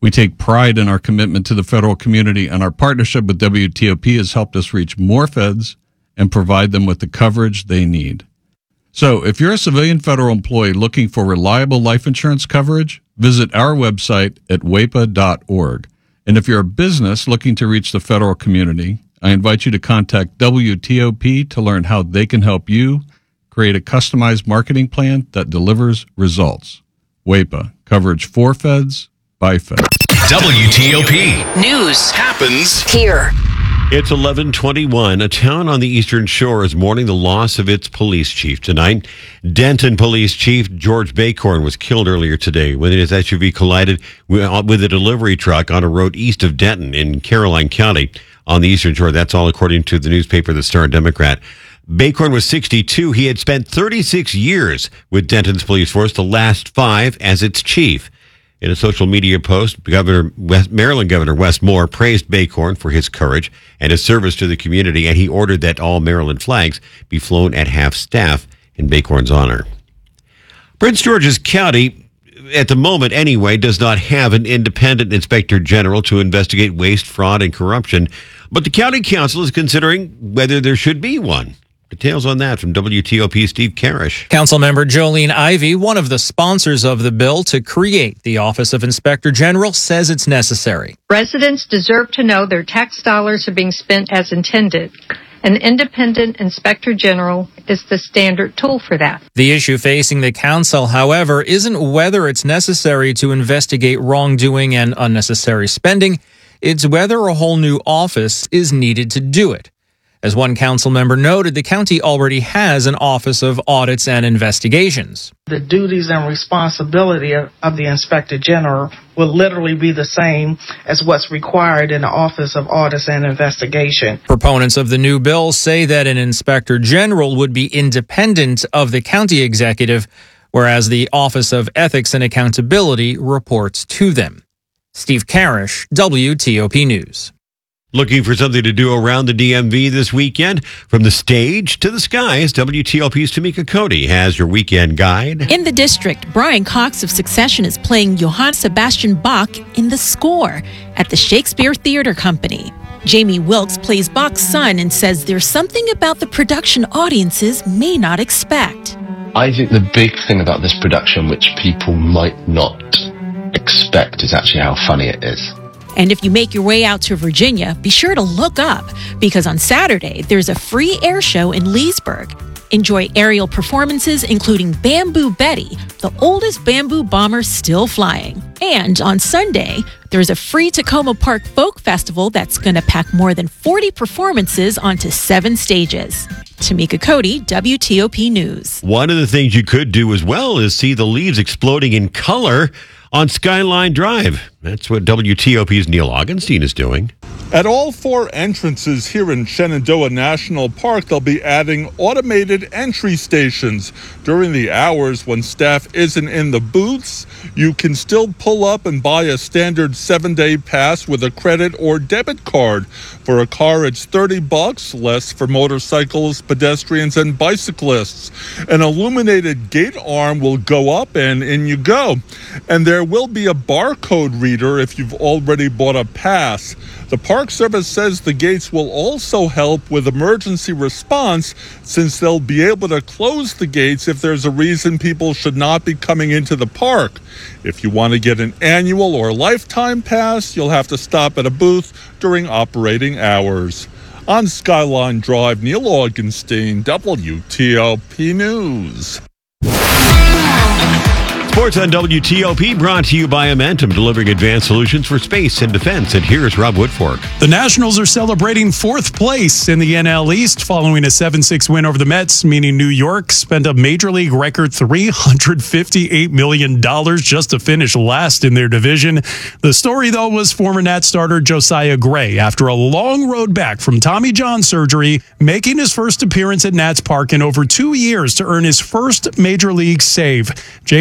We take pride in our commitment to the federal community, and our partnership with WTOP has helped us reach more feds and provide them with the coverage they need. So, if you're a civilian federal employee looking for reliable life insurance coverage, visit our website at WAPA.org. And if you're a business looking to reach the federal community, I invite you to contact WTOP to learn how they can help you create a customized marketing plan that delivers results. WAPA, coverage for feds, by feds. WTOP. News Happens here. It's 11:21. A town on the Eastern Shore is mourning the loss of its police chief tonight. Denton Police Chief George Bacorn was killed earlier today when his SUV collided with a delivery truck on a road east of Denton in Caroline County on the Eastern Shore. That's all according to the newspaper, the Star-Democrat. Bacorn was 62. He had spent 36 years with Denton's police force, the last 5 as its chief. In a social media post, Maryland Governor Wes Moore praised Bacorn for his courage and his service to the community, and he ordered that all Maryland flags be flown at half-staff in Bacorn's honor. Prince George's County, at the moment anyway, does not have an independent inspector general to investigate waste, fraud, and corruption, but the county council is considering whether there should be one. Details on that from WTOP's Steve Karish. Councilmember Jolene Ivey, one of the sponsors of the bill to create the Office of Inspector General, says it's necessary. Residents deserve to know their tax dollars are being spent as intended. An independent inspector general is the standard tool for that. The issue facing the council, however, isn't whether it's necessary to investigate wrongdoing and unnecessary spending. It's whether a whole new office is needed to do it. As one council member noted, the county already has an Office of Audits and Investigations. The duties and responsibility of the Inspector General will literally be the same as what's required in the Office of Audits and Investigation. Proponents of the new bill say that an Inspector General would be independent of the county executive, whereas the Office of Ethics and Accountability reports to them. Steve Karish, WTOP News. Looking for something to do around the DMV this weekend? From the stage to the skies, WTOP's Tamika Cody has your weekend guide. In the district, Brian Cox of Succession is playing Johann Sebastian Bach in The Score at the Shakespeare Theater Company. Jamie Wilkes plays Bach's son and says there's something about the production audiences may not expect. I think the big thing about this production, which people might not expect, is actually how funny it is. And if you make your way out to Virginia, be sure to look up, because on Saturday, there's a free air show in Leesburg. Enjoy aerial performances, including Bamboo Betty, the oldest bamboo bomber still flying. And on Sunday, there's a free Tacoma Park Folk Festival that's going to pack more than 40 performances onto 7 stages. Tamika Cody, WTOP News. One of the things you could do as well is see the leaves exploding in color on Skyline Drive. That's what WTOP's Neil Augenstein is doing. At all 4 entrances here in Shenandoah National Park, they'll be adding automated entry stations. During the hours when staff isn't in the booths, you can still pull up and buy a standard 7-day pass with a credit or debit card. For a car, it's $30, less for motorcycles, pedestrians, and bicyclists. An illuminated gate arm will go up and in you go. And there will be a barcode reader if you've already bought a pass. The Park Service says the gates will also help with emergency response, since they'll be able to close the gates if there's a reason people should not be coming into the park. If you want to get an annual or lifetime pass, you'll have to stop at a booth during operating hours. On Skyline Drive, Neil Augenstein, WTOP News. Sports on WTOP brought to you by Amentum, delivering advanced solutions for space and defense. And here's Rob Woodfork. The Nationals are celebrating 4th place in the NL East following a 7-6 win over the Mets, meaning New York spent a Major League record $358 million just to finish last in their division. The story, though, was former Nats starter Josiah Gray, after a long road back from Tommy John surgery, making his first appearance at Nats Park in over 2 years to earn his first Major League save. James Wood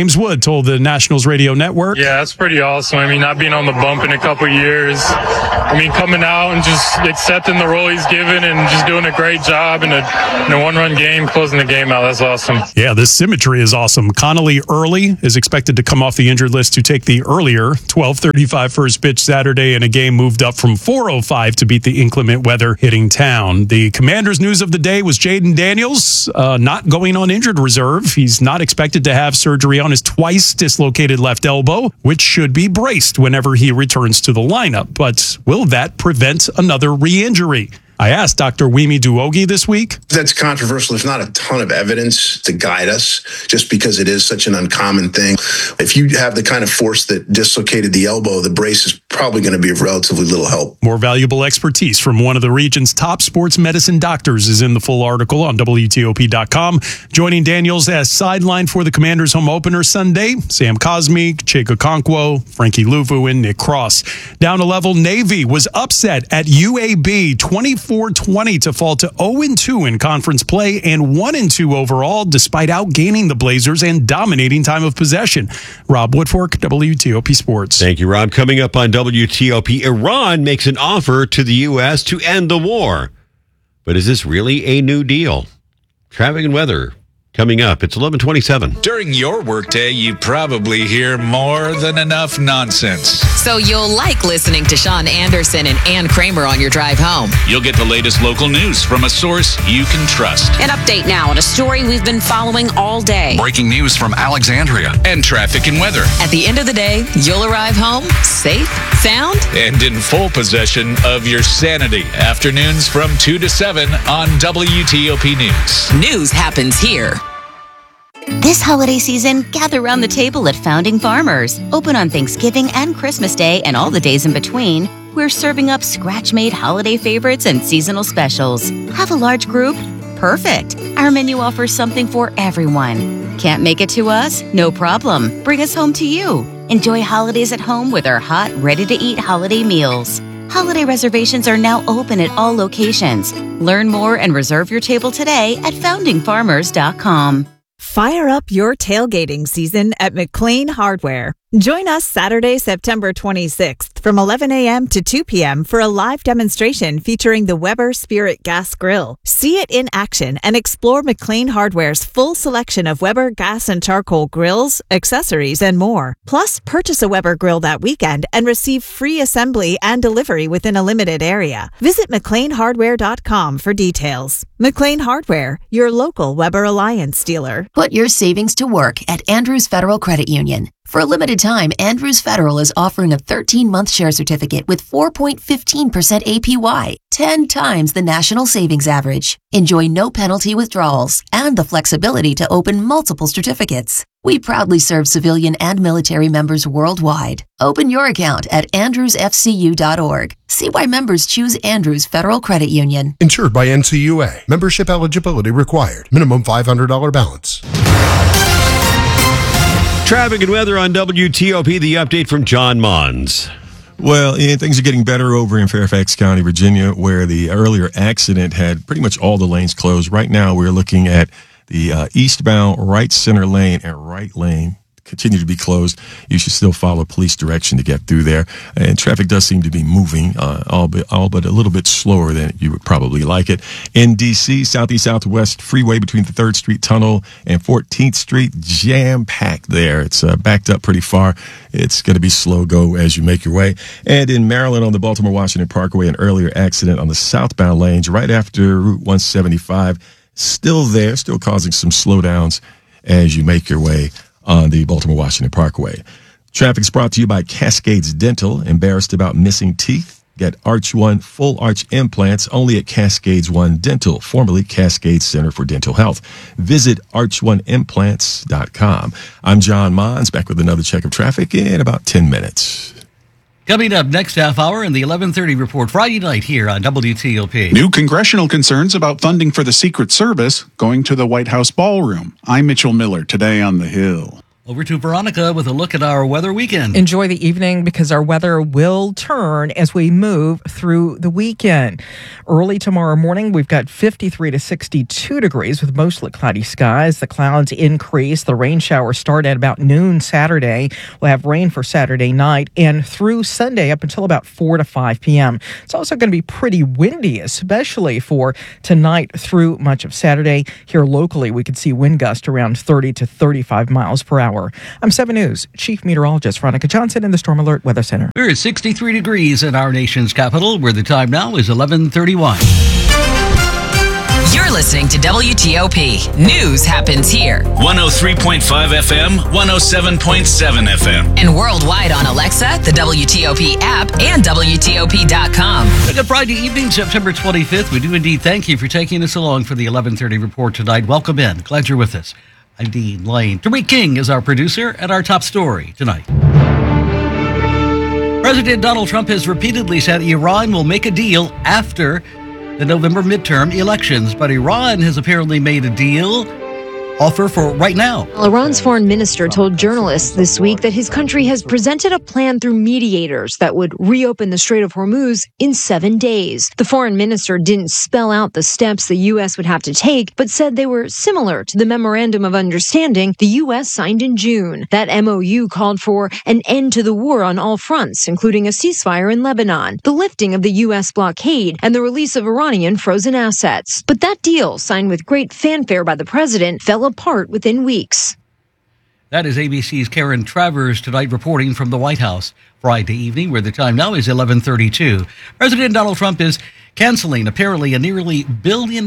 Bradwood told the Nationals radio network. Yeah, that's pretty awesome. I mean, not being on the bump in a couple years. I mean, coming out and just accepting the role he's given and just doing a great job in a one-run game, closing the game out. That's awesome. Yeah, this symmetry is awesome. Connolly Early is expected to come off the injured list to take the earlier 12:35 first pitch Saturday in a game moved up from 4:05 to beat the inclement weather hitting town. The Commanders' news of the day was Jaden Daniels not going on injured reserve. He's not expected to have surgery on his twice dislocated left elbow, which should be braced whenever he returns to the lineup. But will that prevent another re-injury? I asked Dr. Wimi Duogi this week. That's controversial. There's not a ton of evidence to guide us just because it is such an uncommon thing. If you have the kind of force that dislocated the elbow, the brace is probably going to be of relatively little help. More valuable expertise from one of the region's top sports medicine doctors is in the full article on WTOP.com. Joining Daniels as sideline for the Commanders' home opener Sunday, Sam Cosme, Chika Okonkwo, Frankie Luvu, and Nick Cross. Down a level, Navy was upset at UAB 24-20 to fall to 0-2 in conference play and 1-2 overall, despite outgaining the Blazers and dominating time of possession. Rob Woodfork, WTOP Sports. Thank you, Rob. Coming up on WTOP, Iran makes an offer to the U.S. to end the war. But is this really a new deal? Traffic and weather coming up. It's 11:27. During your workday, you probably hear more than enough nonsense. So you'll like listening to Sean Anderson and Ann Kramer on your drive home. You'll get the latest local news from a source you can trust. An update now on a story we've been following all day. Breaking news from Alexandria and traffic and weather. At the end of the day, you'll arrive home safe, sound, and in full possession of your sanity. Afternoons from 2 to 7 on WTOP News. News happens here. This holiday season, gather around the table at Founding Farmers. Open on Thanksgiving and Christmas Day and all the days in between. We're serving up scratch-made holiday favorites and seasonal specials. Have a large group? Perfect. Our menu offers something for everyone. Can't make it to us? No problem. Bring us home to you. Enjoy holidays at home with our hot, ready-to-eat holiday meals. Holiday reservations are now open at all locations. Learn more and reserve your table today at foundingfarmers.com. Fire up your tailgating season at McLean Hardware. Join us Saturday, September 26th from 11 a.m. to 2 p.m. for a live demonstration featuring the Weber Spirit Gas Grill. See it in action and explore McLean Hardware's full selection of Weber gas and charcoal grills, accessories, and more. Plus, purchase a Weber grill that weekend and receive free assembly and delivery within a limited area. Visit McLeanHardware.com for details. McLean Hardware, your local Weber Alliance dealer. Put your savings to work at Andrews Federal Credit Union. For a limited time, Andrews Federal is offering a 13-month share certificate with 4.15% APY, 10 times the national savings average. Enjoy no penalty withdrawals and the flexibility to open multiple certificates. We proudly serve civilian and military members worldwide. Open your account at andrewsfcu.org. See why members choose Andrews Federal Credit Union. Insured by NCUA. Membership eligibility required. Minimum $500 balance. Traffic and weather on WTOP, the update from John Mons. Well, things are getting better over in Fairfax County, Virginia, where the earlier accident had pretty much all the lanes closed. Right now, we're looking at the eastbound right center lane and right lane continue to be closed. You should still follow police direction to get through there. And traffic does seem to be moving, all but a little bit slower than you would probably like it. In D.C., Southeast-Southwest Freeway between the 3rd Street Tunnel and 14th Street, jam-packed there. It's backed up pretty far. It's going to be slow go as you make your way. And in Maryland on the Baltimore-Washington Parkway, an earlier accident on the southbound lanes right after Route 175. Still there, still causing some slowdowns as you make your way on the Baltimore-Washington Parkway. Traffic's brought to you by Cascades Dental. Embarrassed about missing teeth? Get Arch One full arch implants only at Cascades One Dental, formerly Cascades Center for Dental Health. Visit arch1implants.com. I'm John Mons, back with another check of traffic in about 10 minutes. Coming up next half hour in the 11:30 report Friday night here on WTOP. New congressional concerns about funding for the Secret Service going to the White House ballroom. I'm Mitchell Miller, today on The Hill. Over to Veronica with a look at our weather weekend. Enjoy the evening because our weather will turn as we move through the weekend. Early tomorrow morning, we've got 53 to 62 degrees with mostly cloudy skies. The clouds increase. The rain showers start at about noon Saturday. We'll have rain for Saturday night and through Sunday up until about 4 to 5 p.m. It's also going to be pretty windy, especially for tonight through much of Saturday. Here locally, we could see wind gusts around 30 to 35 miles per hour. I'm 7 News Chief Meteorologist Veronica Johnson in the Storm Alert Weather Center. We're at 63 degrees in our nation's capital, where the time now is 11:31. You're listening to WTOP. News happens here. 103.5 FM, 107.7 FM. And worldwide on Alexa, the WTOP app, and WTOP.com. Good Friday evening, September 25th. We do indeed thank you for taking us along for the 11:30 report tonight. Welcome in. Glad you're with us. I'm Dean Lane. Tariq King is our producer, and our top story tonight. President Donald Trump has repeatedly said Iran will make a deal after the November midterm elections, but Iran has apparently made a deal offer for right now. Iran's foreign minister told journalists this week that his country has presented a plan through mediators that would reopen the Strait of Hormuz in 7 days. The foreign minister didn't spell out the steps the U.S. would have to take, but said they were similar to the Memorandum of Understanding the U.S. signed in June. That MOU called for an end to the war on all fronts, including a ceasefire in Lebanon, the lifting of the U.S. blockade, and the release of Iranian frozen assets. But that deal, signed with great fanfare by the president, fell apart within weeks. That is ABC's Karen Travers tonight reporting from the White House. Friday evening, where the time now is 11:32. President Donald Trump is canceling apparently a nearly $1 billion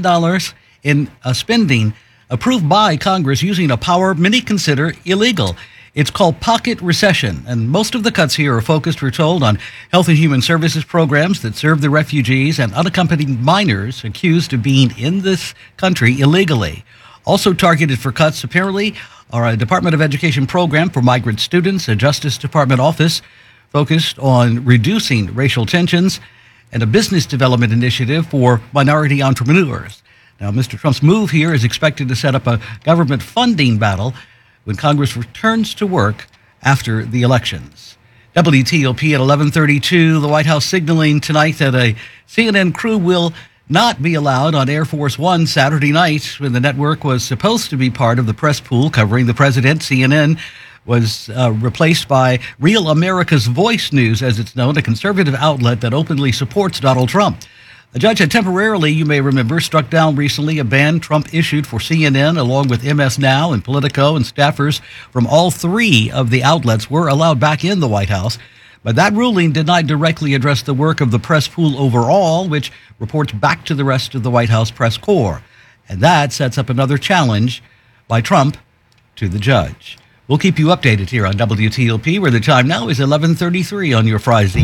in spending approved by Congress using a power many consider illegal. It's called pocket recession, and most of the cuts here are focused, we're told, on health and human services programs that serve the refugees and unaccompanied minors accused of being in this country illegally. Also targeted for cuts, apparently, are a Department of Education program for migrant students, a Justice Department office focused on reducing racial tensions, and a business development initiative for minority entrepreneurs. Now, Mr. Trump's move here is expected to set up a government funding battle when Congress returns to work after the elections. WTOP at 11:32, the White House signaling tonight that a CNN crew will not be allowed on Air Force One Saturday night when the network was supposed to be part of the press pool covering the president. CNN was replaced by Real America's Voice News, as it's known, a conservative outlet that openly supports Donald Trump. A judge had temporarily, you may remember, struck down recently a ban Trump issued for CNN, along with MS Now and Politico, and staffers from all three of the outlets were allowed back in the White House. But that ruling did not directly address the work of the press pool overall, which reports back to the rest of the White House press corps. And that sets up another challenge by Trump to the judge. We'll keep you updated here on WTOP, where the time now is 11:33 on your Friday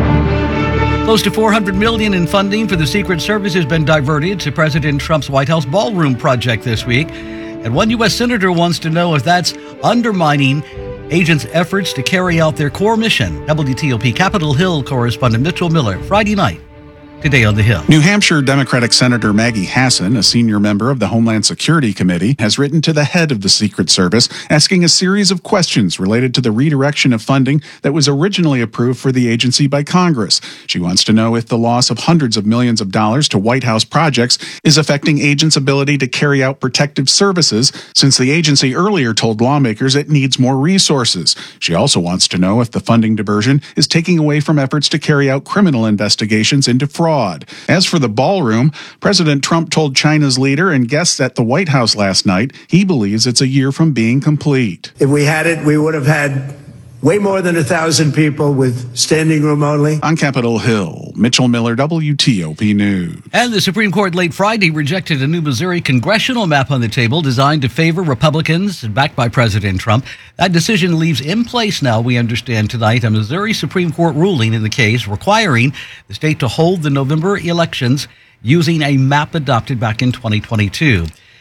evening. Close to $400 million in funding for the Secret Service has been diverted to President Trump's White House ballroom project this week. And one U.S. senator wants to know if that's undermining agents' efforts to carry out their core mission. WTOP Capitol Hill correspondent Mitchell Miller, Friday night, today on the Hill. New Hampshire Democratic Senator Maggie Hassan, a senior member of the Homeland Security Committee, has written to the head of the Secret Service asking a series of questions related to the redirection of funding that was originally approved for the agency by Congress. She wants to know if the loss of hundreds of millions of dollars to White House projects is affecting agents' ability to carry out protective services, since the agency earlier told lawmakers it needs more resources. She also wants to know if the funding diversion is taking away from efforts to carry out criminal investigations into fraud. As for the ballroom, President Trump told China's leader and guests at the White House last night he believes it's a year from being complete. If we had it, we would have had way more than 1,000 people with standing room only. On Capitol Hill, Mitchell Miller, WTOP News. And the Supreme Court late Friday rejected a new Missouri congressional map on the table designed to favor Republicans backed by President Trump. That decision leaves in place now, we understand tonight, a Missouri Supreme Court ruling in the case requiring the state to hold the November elections using a map adopted back in 2022.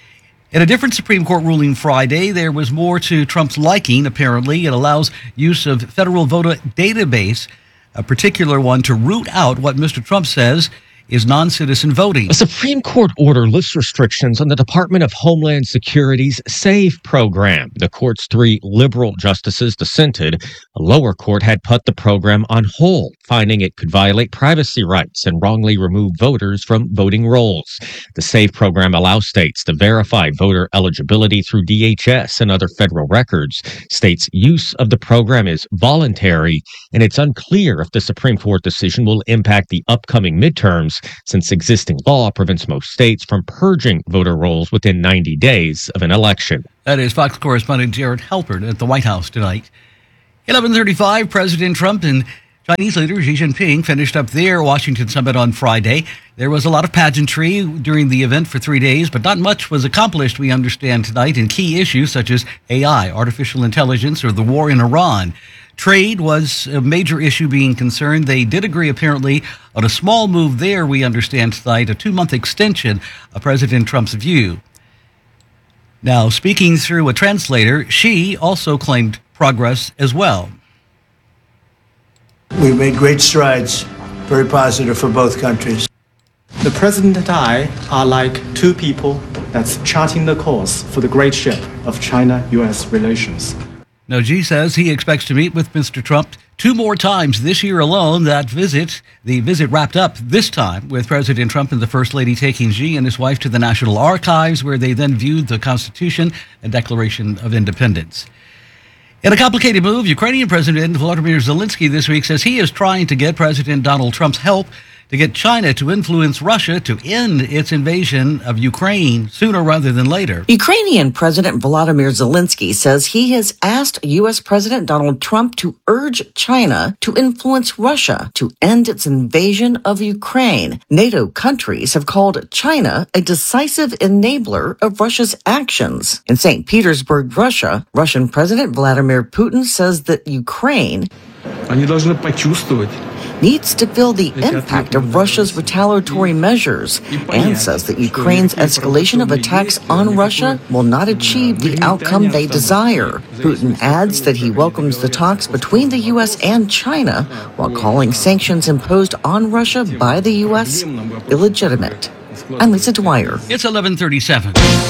In a different Supreme Court ruling Friday, there was more to Trump's liking, apparently. It allows use of federal voter database, a particular one, to root out what Mr. Trump says is non-citizen voting. A Supreme Court order lifts restrictions on the Department of Homeland Security's SAVE program. The court's 3 liberal justices dissented. A lower court had put the program on hold, finding it could violate privacy rights and wrongly remove voters from voting rolls. The SAVE program allows states to verify voter eligibility through DHS and other federal records. States' use of the program is voluntary, and it's unclear if the Supreme Court decision will impact the upcoming midterms, since existing law prevents most states from purging voter rolls within 90 days of an election. That is Fox correspondent Jared Halpern at the White House tonight. 11:35, President Trump and Chinese leader Xi Jinping finished up their Washington summit on Friday. There was a lot of pageantry during the event for 3 days, but not much was accomplished, we understand tonight, in key issues such as AI, artificial intelligence, or the war in Iran. Trade was a major issue being concerned. They did agree, apparently, on a small move there, we understand tonight, a 2-month extension of President Trump's view. Now, speaking through a translator, Xi also claimed progress as well. We've made great strides, very positive for both countries. The President and I are like two people that's charting the course for the great ship of China-U.S. relations. Now, Xi says he expects to meet with Mr. Trump 2 more times this year alone. The visit wrapped up this time with President Trump and the First Lady taking Xi and his wife to the National Archives, where they then viewed the Constitution and Declaration of Independence. In a complicated move, Ukrainian President Volodymyr Zelensky this week says he is trying to get President Donald Trump's help to get China to influence Russia to end its invasion of Ukraine sooner rather than later. Ukrainian President Volodymyr Zelensky says he has asked U.S. President Donald Trump to urge China to influence Russia to end its invasion of Ukraine. NATO countries have called China a decisive enabler of Russia's actions. In St. Petersburg, Russia, Russian President Vladimir Putin says that Ukraine needs to feel the impact of Russia's retaliatory measures and says that Ukraine's escalation of attacks on Russia will not achieve the outcome they desire. Putin adds that he welcomes the talks between the U.S. and China while calling sanctions imposed on Russia by the U.S. illegitimate. I'm Lisa Dwyer. It's 11:37.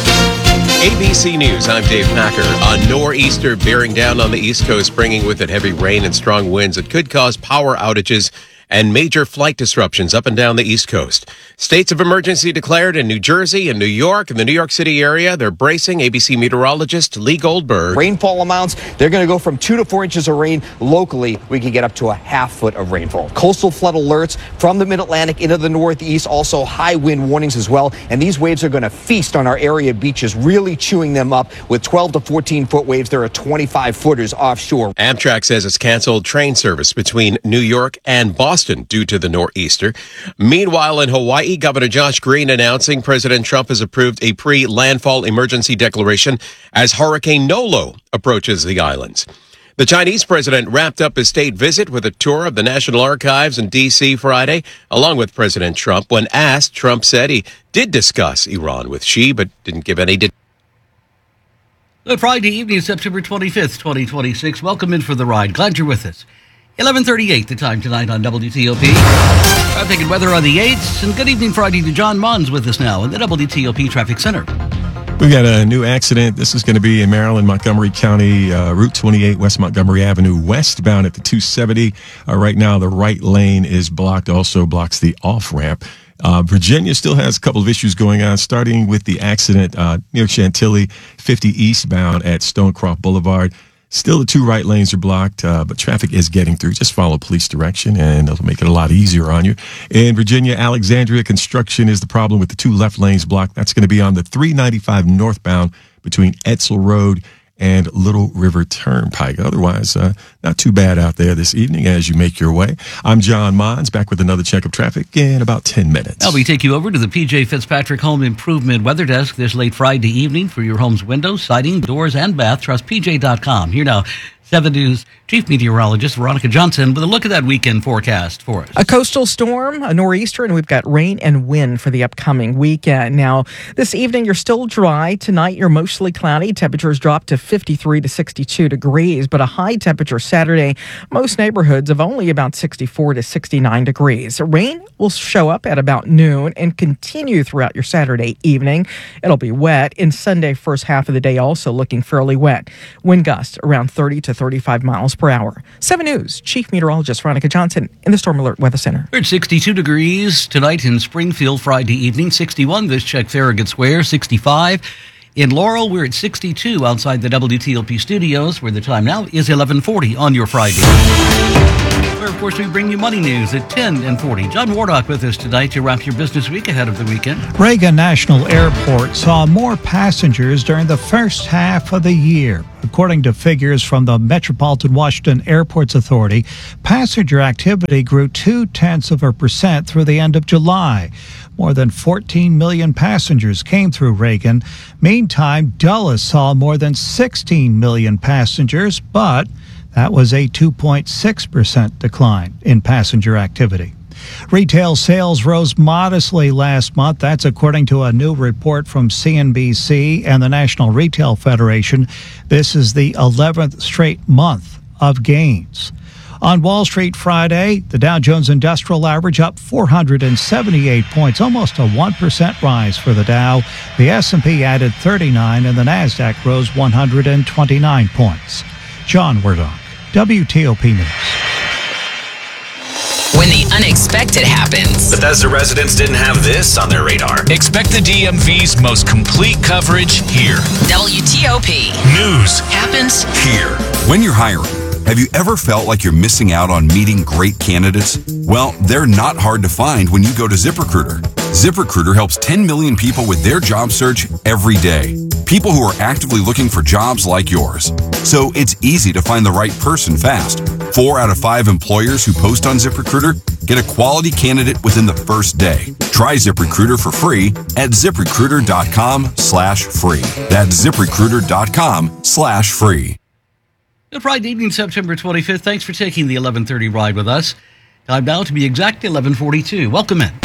ABC News, I'm Dave Packer. A nor'easter bearing down on the East Coast, bringing with it heavy rain and strong winds that could cause power outages and major flight disruptions up and down the East Coast. States of emergency declared in New Jersey and New York and the New York City area. They're bracing. ABC meteorologist Lee Goldberg. Rainfall amounts, they're going to go from 2 to 4 inches of rain. Locally, we can get up to a half foot of rainfall. Coastal flood alerts from the mid-Atlantic into the Northeast. Also high wind warnings as well. And these waves are going to feast on our area beaches, really chewing them up. With 12 to 14 foot waves, there are 25 footers offshore. Amtrak says it's canceled train service between New York and Boston due to the nor'easter. Meanwhile, in Hawaii, Governor Josh Green announcing President Trump has approved a pre-landfall emergency declaration as Hurricane Nolo approaches the islands. The Chinese president wrapped up his state visit with a tour of the National Archives in D.C. Friday, along with President Trump. When asked, Trump said he did discuss Iran with Xi, but didn't give any details. Friday evening, September 25th, 2026. Welcome in for the ride. Glad you're with us. 11:38 the time tonight on WTOP. Traffic and weather on the 8th. And good evening Friday to John Mons with us now in the WTOP Traffic Center. We've got a new accident. This is going to be in Maryland, Montgomery County, Route 28, West Montgomery Avenue, westbound at the 270. Right now, the right lane is blocked, also blocks the off-ramp. Virginia still has a couple of issues going on, starting with the accident near Chantilly, 50 eastbound at Stonecroft Boulevard. Still, the 2 right lanes are blocked, but traffic is getting through. Just follow police direction, and it'll make it a lot easier on you. In Virginia, Alexandria, construction is the problem with the 2 left lanes blocked. That's going to be on the 395 northbound between Edsel Road and Little River Turnpike. Otherwise, not too bad out there this evening as you make your way. I'm John Mons, back with another check of traffic in about 10 minutes. Now we take you over to the PJ Fitzpatrick Home Improvement Weather Desk this late Friday evening for your home's windows, siding, doors, and bath. Trust PJ.com. Here now, 7 News Chief Meteorologist Veronica Johnson with a look at that weekend forecast for us. A coastal storm, a nor'easter, and we've got rain and wind for the upcoming weekend. Now, this evening, you're still dry. Tonight, you're mostly cloudy. Temperatures drop to 53 to 62 degrees, but a high temperature Saturday. Most neighborhoods of only about 64 to 69 degrees. Rain will show up at about noon and continue throughout your Saturday evening. It'll be wet, and Sunday first half of the day also looking fairly wet. Wind gusts around 30 to 35 miles per hour. 7 News Chief Meteorologist Veronica Johnson in the Storm Alert Weather Center. We're at 62 degrees tonight in Springfield, Friday evening. 61 this check Farragut Square. 65 in Laurel. We're at 62 outside the WTOP studios, where the time now is 11:40 on your Friday. Where, of course, we bring you money news at 10 and 40. John Wardock with us tonight to wrap your business week ahead of the weekend. Reagan National Airport saw more passengers during the first half of the year. According to figures from the Metropolitan Washington Airports Authority, passenger activity grew 0.2% through the end of July. More than 14 million passengers came through Reagan. Meantime, Dulles saw more than 16 million passengers, but that was a 2.6% decline in passenger activity. Retail sales rose modestly last month. That's according to a new report from CNBC and the National Retail Federation. This is the 11th straight month of gains. On Wall Street Friday, the Dow Jones Industrial Average up 478 points, almost a 1% rise for the Dow. The S&P added 39 and the Nasdaq rose 129 points. John Wardock, WTOP News. When the unexpected happens. Bethesda residents didn't have this on their radar. Expect the DMV's most complete coverage here. WTOP. News happens here. When you're hiring, have you ever felt like you're missing out on meeting great candidates? Well, they're not hard to find when you go to ZipRecruiter. ZipRecruiter helps 10 million people with their job search every day. People who are actively looking for jobs like yours. So it's easy to find the right person fast. 4 out of 5 employers who post on ZipRecruiter get a quality candidate within the first day. Try ZipRecruiter for free at ZipRecruiter.com/free. That's ZipRecruiter.com/free. Good Friday evening, September 25th. Thanks for taking the 11:30 ride with us. Time now to be exact 11:42. Welcome in.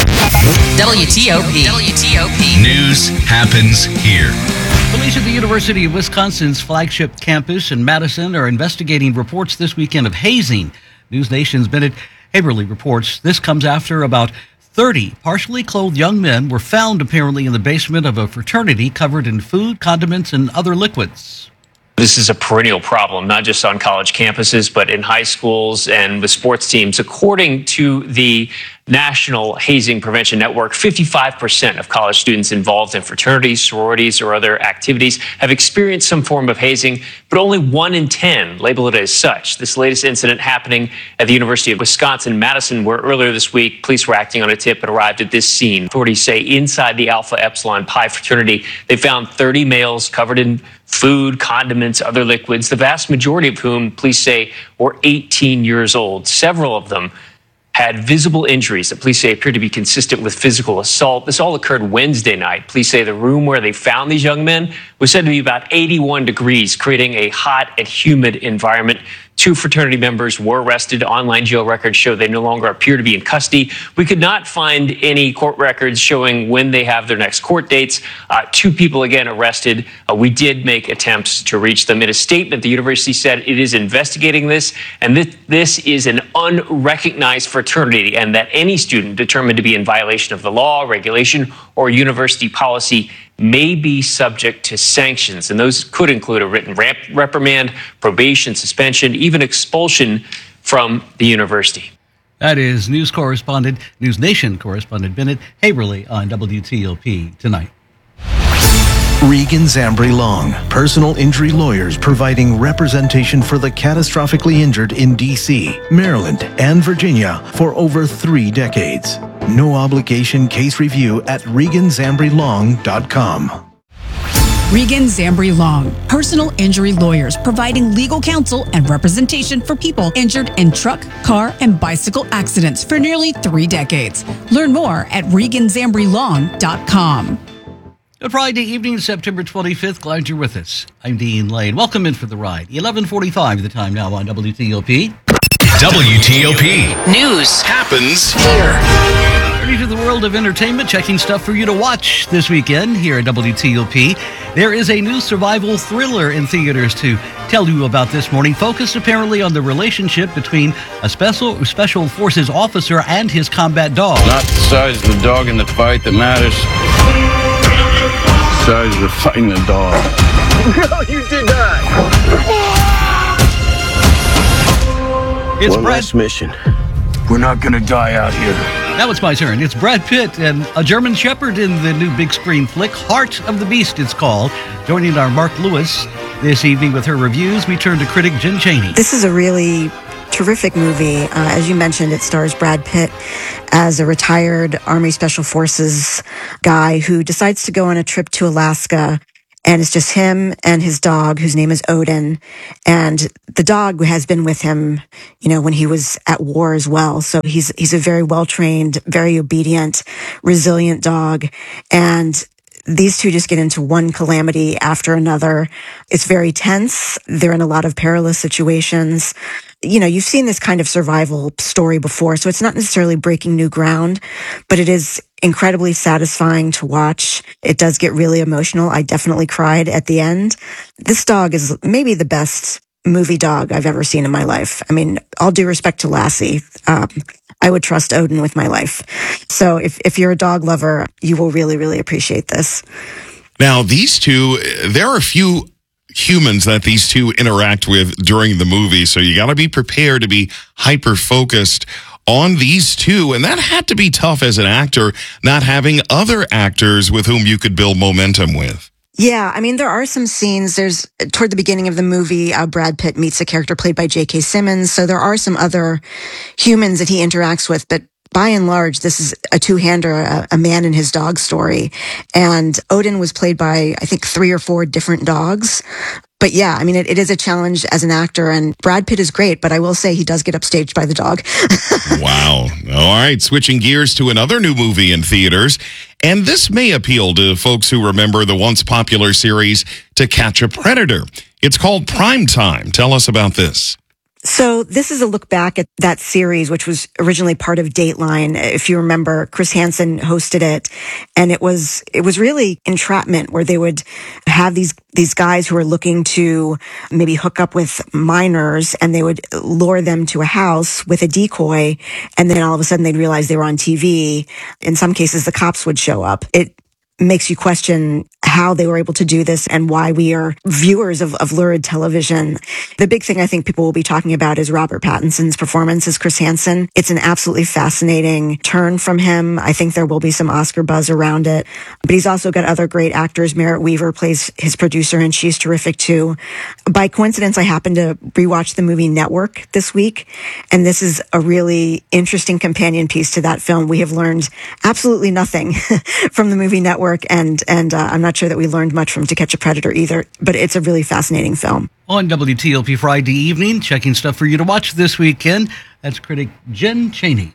WTOP. News happens here. Police at the University of Wisconsin's flagship campus in Madison are investigating reports this weekend of hazing. News Nation's Bennett Haberly reports this comes after about 30 partially clothed young men were found apparently in the basement of a fraternity covered in food, condiments, and other liquids. This is a perennial problem, not just on college campuses, but in high schools and with sports teams. According to the National Hazing Prevention Network, 55% of college students involved in fraternities, sororities, or other activities have experienced some form of hazing, but only 1 in 10 label it as such. This latest incident happening at the University of Wisconsin-Madison, where earlier this week, police were acting on a tip and arrived at this scene. Authorities say inside the Alpha Epsilon Pi fraternity, they found 30 males covered in food, condiments, other liquids, the vast majority of whom, police say, were 18 years old. Several of them had visible injuries that police say appeared to be consistent with physical assault. This all occurred Wednesday night. Police say the room where they found these young men was said to be about 81 degrees, creating a hot and humid environment. 2 fraternity members were arrested. Online jail records show they no longer appear to be in custody. We could not find any court records showing when they have their next court dates. 2 people, again, arrested. We did make attempts to reach them. In a statement, the university said it is investigating this, and this is an unrecognized fraternity, and that any student determined to be in violation of the law, regulation, or university policy may be subject to sanctions, and those could include a written reprimand, probation, suspension, even expulsion from the university. That is News Nation correspondent Bennett Haberly on WTOP tonight. Regan Zambri Long, personal injury lawyers providing representation for the catastrophically injured in D.C., Maryland, and Virginia for over 3 decades. No obligation case review at ReganZambriLong.com. Regan Zambri Long, personal injury lawyers providing legal counsel and representation for people injured in truck, car, and bicycle accidents for nearly 3 decades. Learn more at ReganZambriLong.com. Good Friday evening, September 25th. Glad you're with us. I'm Dean Lane. Welcome in for the ride. 11:45 the time now on WTOP. WTOP. News Happens here. Turning to the world of entertainment, checking stuff for you to watch this weekend here at WTOP. There is a new survival thriller in theaters to tell you about this morning, focused apparently on the relationship between a special forces officer and his combat dog. Not the size of the dog in the fight that matters. The size of the fighting the dog. No, you did not. It's One last mission. We're not gonna die out here. Now it's my turn. It's Brad Pitt and a German Shepherd in the new big screen flick, Heart of the Beast it's called. Joining our Mark Lewis this evening with her reviews, we turn to critic Jen Chaney. This is a really terrific movie. As you mentioned, it stars Brad Pitt as a retired Army Special Forces guy who decides to go on a trip to Alaska. And it's just him and his dog, whose name is Odin. And the dog has been with him, when he was at war as well. So he's a very well-trained, very obedient, resilient dog. And these two just get into one calamity after another. It's very tense. They're in a lot of perilous situations. You've seen this kind of survival story before, so it's not necessarily breaking new ground, but it is incredibly satisfying to watch. It does get really emotional. I definitely cried at the end. This dog is maybe the best movie dog I've ever seen in my life. I mean, all due respect to Lassie, I would trust Odin with my life. So if you're a dog lover, you will really, really appreciate this. Now, these two, there are a few humans that these two interact with during the movie, so you got to be prepared to be hyper-focused on these two, and that had to be tough as an actor, not having other actors with whom you could build momentum with. Yeah, I mean, there are some scenes. There's, toward the beginning of the movie, Brad Pitt meets a character played by J.K. Simmons, so there are some other humans that he interacts with, but by and large, this is a two-hander, a man and his dog story. And Odin was played by, I think, 3 or 4 different dogs. But yeah, I mean, it is a challenge as an actor, and Brad Pitt is great, but I will say he does get upstaged by the dog. Wow. All right, switching gears to another new movie in theaters. And this may appeal to folks who remember the once popular series To Catch a Predator. It's called Prime Time. Tell us about this. So this is a look back at that series, which was originally part of Dateline. If you remember, Chris Hansen hosted it, and it was really entrapment, where they would have these guys who are looking to maybe hook up with minors, and they would lure them to a house with a decoy, and then all of a sudden they'd realize they were on TV. In some cases, the cops would show up. It makes you question how they were able to do this and why we are viewers of lurid television. The big thing I think people will be talking about is Robert Pattinson's performance as Chris Hansen. It's an absolutely fascinating turn from him. I think there will be some Oscar buzz around it. But he's also got other great actors. Merritt Weaver plays his producer, and she's terrific too. By coincidence, I happened to rewatch the movie Network this week, and this is a really interesting companion piece to that film. We have learned absolutely nothing from the movie Network, and I'm not sure that we learned much from To Catch a Predator either, but it's a really fascinating film. On WTOP Friday evening, checking stuff for you to watch this weekend, that's critic Jen Chaney.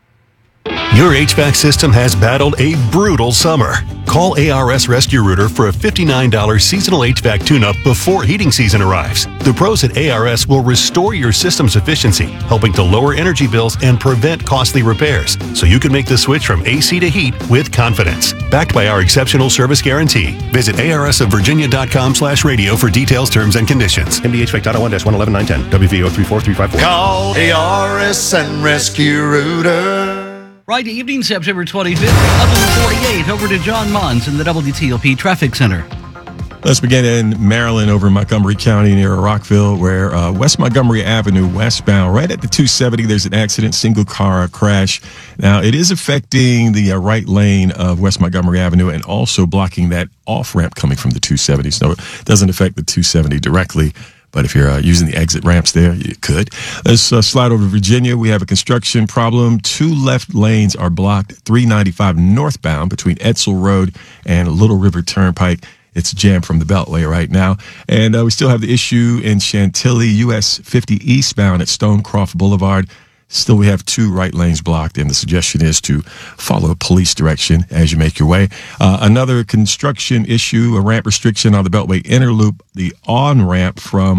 Your HVAC system has battled a brutal summer. Call ARS Rescue Rooter for a $59 seasonal HVAC tune-up before heating season arrives. The pros at ARS will restore your system's efficiency, helping to lower energy bills and prevent costly repairs, so you can make the switch from AC to heat with confidence. Backed by our exceptional service guarantee. Visit arsofvirginia.com/radio for details, terms, and conditions. MDHVAC.01-119110, WVO 34354. Call ARS and Rescue Rooter. Friday evening, September 25th, 11:48. Over to John Mons in the WTOP Traffic Center. Let's begin in Maryland, over in Montgomery County near Rockville, where West Montgomery Avenue westbound, right at the 270, there's an accident, single car crash. Now, it is affecting the right lane of West Montgomery Avenue and also blocking that off-ramp coming from the 270. So it doesn't affect the 270 directly. But if you're using the exit ramps there, you could. Let's slide over to Virginia. We have a construction problem. 2 left lanes are blocked. 395 northbound between Edsel Road and Little River Turnpike. It's jammed from the Beltway right now. And we still have the issue in Chantilly, US 50 eastbound at Stonecroft Boulevard. Still, we have 2 right lanes blocked, and the suggestion is to follow police direction as you make your way. Another construction issue, a ramp restriction on the Beltway Inner Loop, the on-ramp from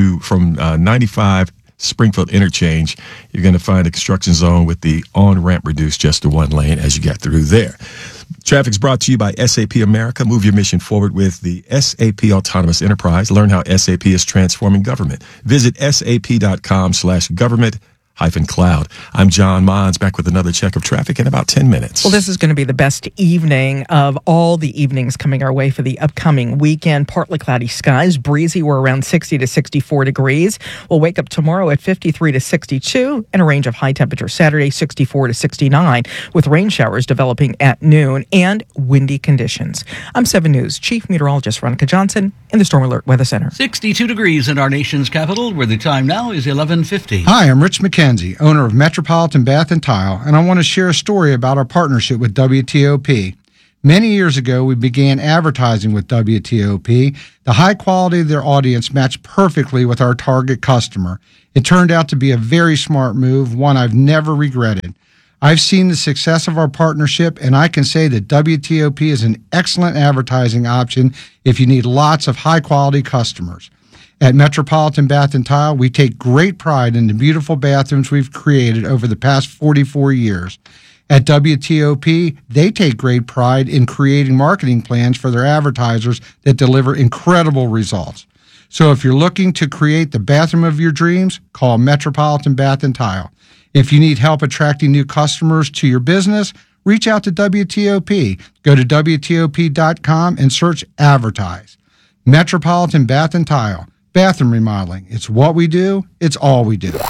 95 Springfield Interchange. You're going to find a construction zone with the on-ramp reduced just to 1 lane as you get through there. Traffic's brought to you by SAP America. Move your mission forward with the SAP Autonomous Enterprise. Learn how SAP is transforming government. Visit sap.com/government-cloud. I'm John Mons, back with another check of traffic in about 10 minutes. Well, this is going to be the best evening of all the evenings coming our way for the upcoming weekend. Partly cloudy skies, breezy. We're around 60 to 64 degrees. We'll wake up tomorrow at 53 to 62 and a range of high temperature Saturday, 64 to 69, with rain showers developing at noon and windy conditions. I'm 7 News Chief Meteorologist Veronica Johnson in the Storm Alert Weather Center. 62 degrees in our nation's capital, where the time now is 11:50. Hi, I'm Rich McKenzie, owner of Metropolitan Bath and Tile, and I want to share a story about our partnership with WTOP. Many years ago, we began advertising with WTOP. The high quality of their audience matched perfectly with our target customer. It turned out to be a very smart move, one I've never regretted. I've seen the success of our partnership, and I can say that WTOP is an excellent advertising option if you need lots of high-quality customers. At Metropolitan Bath & Tile, we take great pride in the beautiful bathrooms we've created over the past 44 years. At WTOP, they take great pride in creating marketing plans for their advertisers that deliver incredible results. So if you're looking to create the bathroom of your dreams, call Metropolitan Bath & Tile. If you need help attracting new customers to your business, reach out to WTOP. Go to WTOP.com and search Advertise. Metropolitan Bath & Tile. Bathroom remodeling. It's what we do. It's all we do.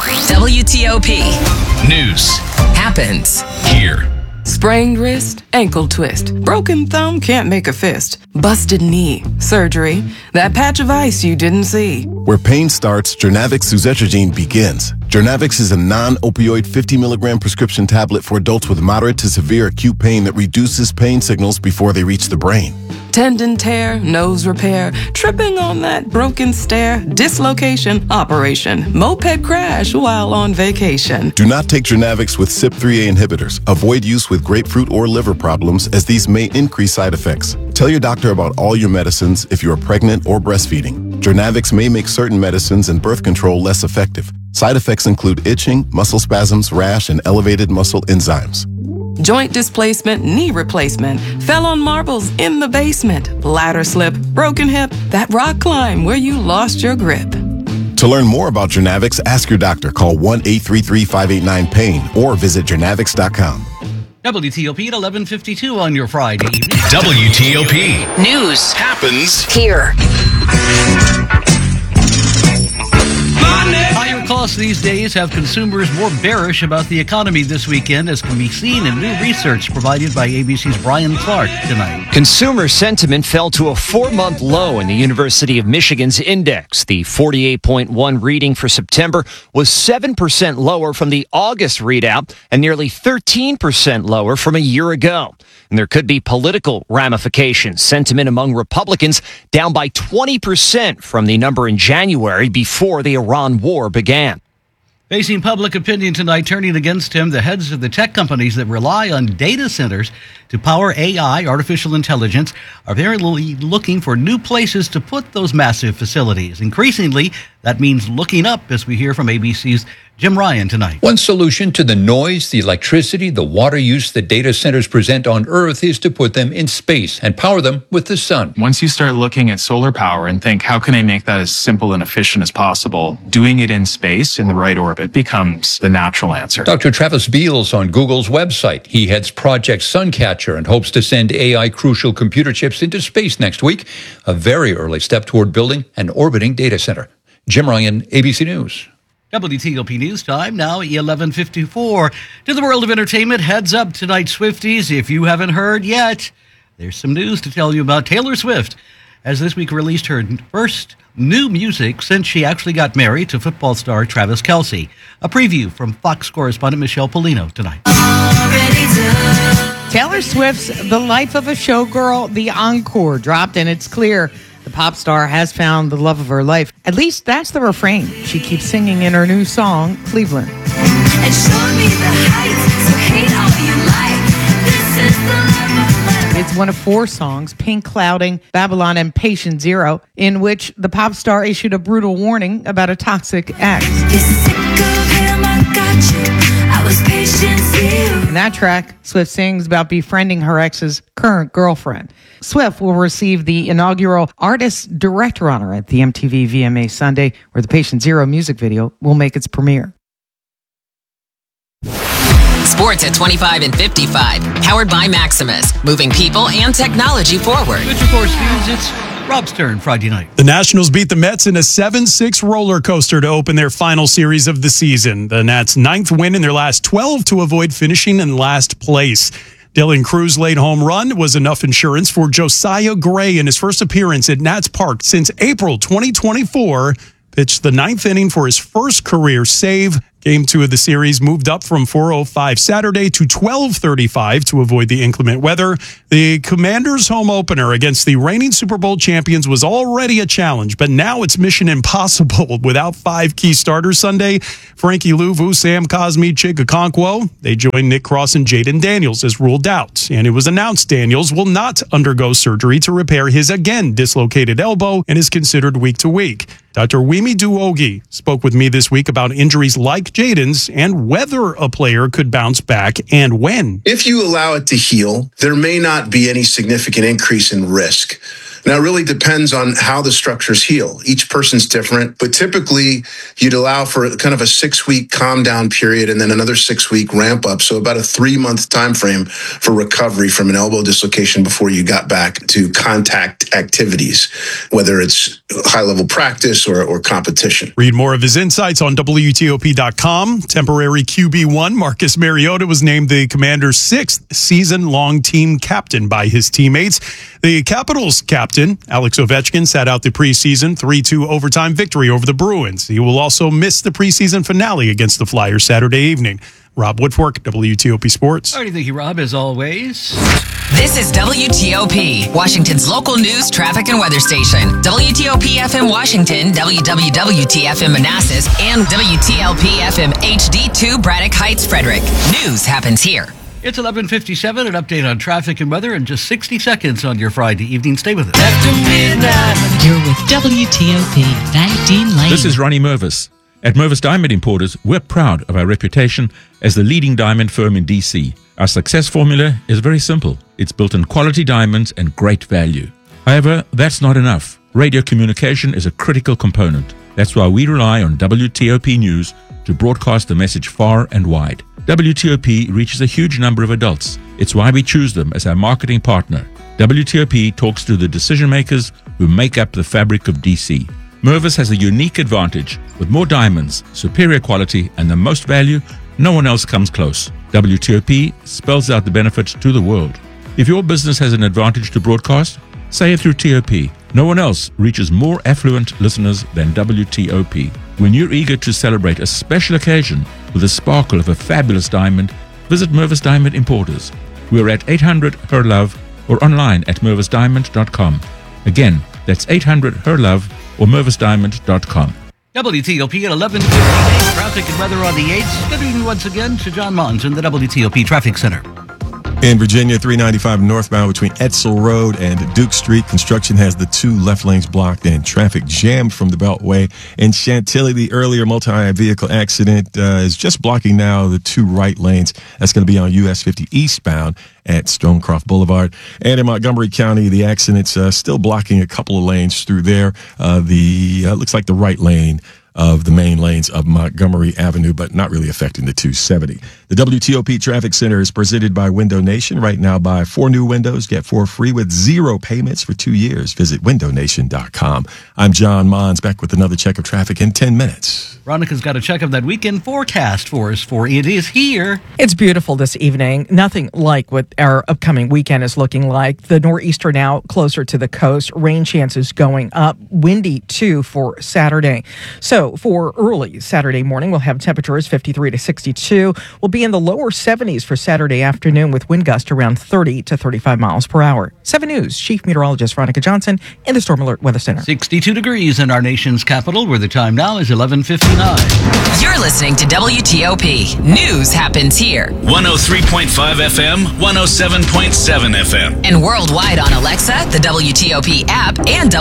WTOP. News Happens here. Sprained wrist, ankle twist, broken thumb, can't make a fist, busted knee, surgery, that patch of ice you didn't see. Where pain starts, Jernavix suzetrigine begins. Jernavix is a non-opioid 50 milligram prescription tablet for adults with moderate to severe acute pain that reduces pain signals before they reach the brain. Tendon tear, nose repair, tripping on that broken stair, dislocation, operation, moped crash while on vacation. Do not take Jernavix with CYP3A inhibitors. Avoid use with grapefruit or liver problems, as these may increase side effects. Tell your doctor about all your medicines if you are pregnant or breastfeeding. Jernavix may make certain medicines and birth control less effective. Side effects include itching, muscle spasms, rash, and elevated muscle enzymes. Joint displacement, knee replacement, fell on marbles in the basement, ladder slip, broken hip, that rock climb where you lost your grip. To learn more about Jernavix, ask your doctor. Call 1-833-589-PAIN or visit Jernavix.com. WTOP at 11:52 on your Friday evening. WTOP. News Happens here. Higher costs these days have consumers more bearish about the economy this weekend, as can be seen in new research provided by ABC's Brian Clark tonight. Consumer sentiment fell to a 4-month low in the University of Michigan's index. The 48.1 reading for September was 7% lower from the August readout and nearly 13% lower from a year ago. And there could be political ramifications. Sentiment among Republicans down by 20% from the number in January before the Iran war began. Facing public opinion tonight, turning against him, the heads of the tech companies that rely on data centers to power AI, artificial intelligence, are very looking for new places to put those massive facilities. Increasingly, that means looking up, as we hear from ABC's Jim Ryan tonight. One solution to the noise, the electricity, the water use that data centers present on Earth is to put them in space and power them with the sun. Once you start looking at solar power and think, how can I make that as simple and efficient as possible? Doing it in space in the right orbit becomes the natural answer. Dr. Travis Beals on Google's website. He heads Project Suncatcher and hopes to send AI crucial computer chips into space next week, a very early step toward building an orbiting data center. Jim Ryan, ABC News. WTOP News Time, now 11:54. To the world of entertainment, heads up tonight, Swifties. If you haven't heard yet, there's some news to tell you about Taylor Swift, as this week released her first new music since she actually got married to football star Travis Kelce. A preview from Fox correspondent Michelle Polino tonight. Taylor Swift's The Life of a Showgirl, the encore, dropped, and it's clear the pop star has found the love of her life. At least that's the refrain she keeps singing in her new song, Cleveland. and show me the heights. So hate all you like. This is the love of my life. It's one of 4 songs, Pink Clouding, Babylon, and Patient Zero, in which the pop star issued a brutal warning about a toxic ex. You're sick of him, I got you. I was patient zero. In that track, Swift sings about befriending her ex's current girlfriend. Swift will receive the inaugural Artist Director honor at the MTV VMA Sunday, where the Patient Zero music video will make its premiere. Sports at 25 and 55. Powered by Maximus. Moving people and technology forward. Good Sports News, it's Rob's turn Friday night. The Nationals beat the Mets in a 7-6 roller coaster to open their final series of the season. The Nats' 9th win in their last 12 to avoid finishing in last place. Dylan Cruz's late home run was enough insurance for Josiah Gray in his first appearance at Nats Park since April 2024. Pitched the 9th inning for his first career save. Game 2 of the series moved up from 4:05 Saturday to 12:35 to avoid the inclement weather. The Commanders' home opener against the reigning Super Bowl champions was already a challenge, but now it's mission impossible without 5 key starters Sunday. Frankie Louvu, Sam Cosmi, Chig Okonkwo. They joined Nick Cross and Jaden Daniels as ruled out. And it was announced Daniels will not undergo surgery to repair his again dislocated elbow and is considered week to week. Dr. Wimi Duogi spoke with me this week about injuries like Jaden's and whether a player could bounce back and when. If you allow it to heal, there may not be any significant increase in risk. Now, it really depends on how the structures heal. Each person's different, but typically you'd allow for kind of a 6-week calm down period and then another 6-week ramp up. So about a 3-month time frame for recovery from an elbow dislocation before you got back to contact activities, whether it's high level practice or competition. Read more of his insights on WTOP.com. Temporary QB1 Marcus Mariota was named the Commanders' 6th season-long team captain by his teammates. The Capitals captain, Alex Ovechkin, sat out the preseason 3-2 overtime victory over the Bruins. He will also miss the preseason finale against the Flyers Saturday evening. Rob Woodfork, WTOP Sports. All right, thank you, Rob, as always. This is WTOP, Washington's local news, traffic, and weather station. WTOP FM Washington, WWWT FM Manassas, and WTLP FM HD2 Braddock Heights, Frederick. News happens here. It's 11:57, an update on traffic and weather in just 60 seconds on your Friday evening. Stay with us. After midnight. You're with WTOP, 19 Lane. This is Ronnie Mervis. At Mervis Diamond Importers, we're proud of our reputation as the leading diamond firm in DC. Our success formula is very simple. It's built on quality diamonds and great value. However, that's not enough. Radio communication is a critical component. That's why we rely on WTOP News to broadcast the message far and wide. WTOP reaches a huge number of adults. It's why we choose them as our marketing partner. WTOP talks to the decision makers who make up the fabric of DC. Mervis has a unique advantage. With more diamonds, superior quality, and the most value, no one else comes close. WTOP spells out the benefits to the world. If your business has an advantage to broadcast, say it through TOP. No one else reaches more affluent listeners than WTOP. When you're eager to celebrate a special occasion with the sparkle of a fabulous diamond, visit Mervis Diamond Importers. We're at 800 Her Love or online at mervisdiamond.com. Again, that's 800 Her Love or mervisdiamond.com. WTOP at 11:58. Traffic and weather on the 8th. Good evening once again to John Mons in the WTOP Traffic Center. In Virginia, 395 northbound between Etzel Road and Duke Street. Construction has the 2 left lanes blocked and traffic jammed from the Beltway. In Chantilly, the earlier multi-vehicle accident is just blocking now the 2 right lanes. That's going to be on US 50 eastbound at Stonecroft Boulevard. And in Montgomery County, the accident's still blocking a couple of lanes through there. Looks like the right lane of the main lanes of Montgomery Avenue, but not really affecting the 270. The WTOP Traffic Center is presented by Window Nation. Right now, buy 4 new windows, get 4 free with 0 payments for 2 years. Visit windownation.com. I'm John Mons, back with another check of traffic in 10 minutes. Veronica's got a check of that weekend forecast for us, for it is here. It's beautiful this evening. Nothing like what our upcoming weekend is looking like. The nor'easter now closer to the coast. Rain chances going up. Windy, too, for Saturday. So for early Saturday morning, we'll have temperatures 53 to 62. We'll be in the lower 70s for Saturday afternoon with wind gusts around 30 to 35 miles per hour. 7 News Chief Meteorologist Veronica Johnson in the Storm Alert Weather Center. 62 degrees in our nation's capital, where the time now is 11:59. 9. You're listening to WTOP. News happens here. 103.5 FM, 107.7 FM. And worldwide on Alexa, the WTOP app, and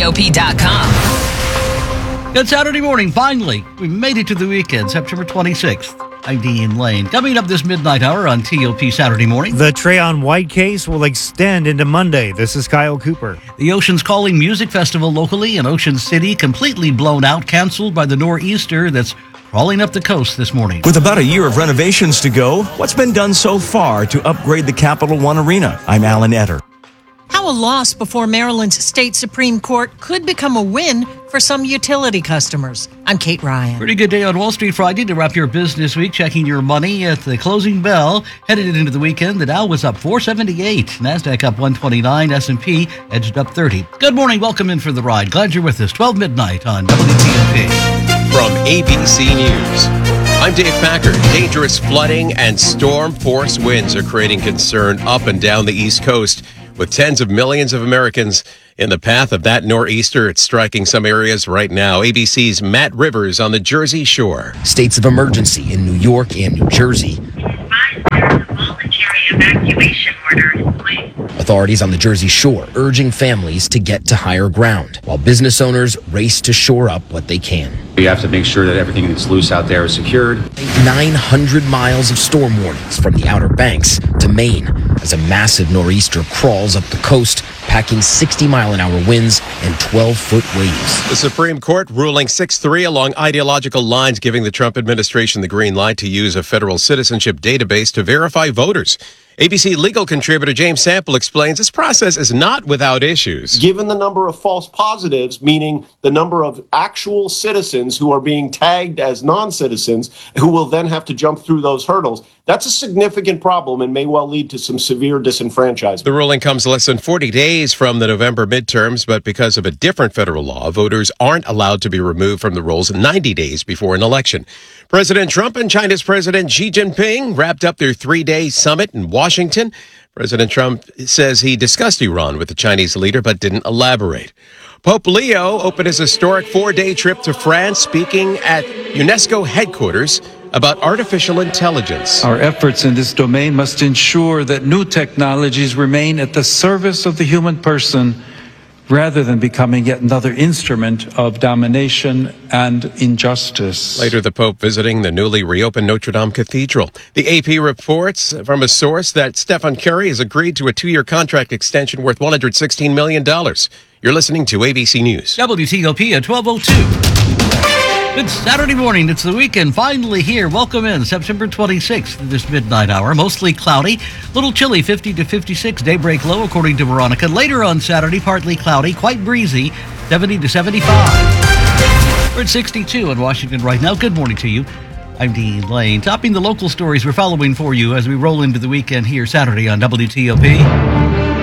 WTOP.com. Good Saturday morning, finally. We made it to the weekend, September 26th. I'm Dean Lane. Coming up this midnight hour on TOP Saturday morning. The Trayon White case will extend into Monday. This is Kyle Cooper. The Oceans Calling Music Festival locally in Ocean City completely blown out, canceled by the nor'easter that's crawling up the coast this morning. With about a year of renovations to go, what's been done so far to upgrade the Capital One Arena? I'm Alan Etter. How a loss before Maryland's state Supreme Court could become a win for some utility customers. I'm Kate Ryan. Pretty good day on Wall Street Friday to wrap your business week, checking your money at the closing bell. Headed into the weekend, the Dow was up 478, NASDAQ up 129, S&P edged up 30. Good morning, welcome in for the ride. Glad you're with us. 12 midnight on WTOP. From ABC News, I'm Dave Packard. Dangerous flooding and storm force winds are creating concern up and down the East Coast, with tens of millions of Americans in the path of that nor'easter. It's striking some areas right now. ABC's Matt Rivers on the Jersey Shore. States of emergency in New York and New Jersey. Voluntary evacuation order in place. Authorities on the Jersey Shore urging families to get to higher ground, while business owners race to shore up what they can. We have to make sure that everything that's loose out there is secured. 900 miles of storm warnings from the Outer Banks to Maine as a massive nor'easter crawls up the coast, packing 60-mile-an-hour winds and 12-foot waves. The Supreme Court ruling 6-3 along ideological lines, giving the Trump administration the green light to use a federal citizenship database to verify voters. ABC legal contributor James Sample explains this process is not without issues. Given the number of false positives, meaning the number of actual citizens who are being tagged as non-citizens, who will then have to jump through those hurdles, that's a significant problem and may well lead to some severe disenfranchisement. The ruling comes less than 40 days from the November midterms, but because of a different federal law, voters aren't allowed to be removed from the rolls 90 days before an election. President Trump and China's President Xi Jinping wrapped up their 3-day summit in Washington. President Trump says he discussed Iran with the Chinese leader, but didn't elaborate. Pope Leo opened his historic 4-day trip to France, speaking at UNESCO headquarters about artificial intelligence. Our efforts in this domain must ensure that new technologies remain at the service of the human person rather than becoming yet another instrument of domination and injustice. Later, the Pope visiting the newly reopened Notre Dame Cathedral. The AP reports from a source that Stephen Curry has agreed to a 2-year contract extension worth $116 million. You're listening to ABC News. WTOP at 12:02. It's Saturday morning. It's the weekend finally here. Welcome in September 26th, this midnight hour. Mostly cloudy, little chilly, 50 to 56. Daybreak low, according to Veronica. Later on Saturday, partly cloudy, quite breezy, 70 to 75. We're at 62 in Washington right now. Good morning to you. I'm Dean Lane. Topping the local stories we're following for you as we roll into the weekend here Saturday on WTOP.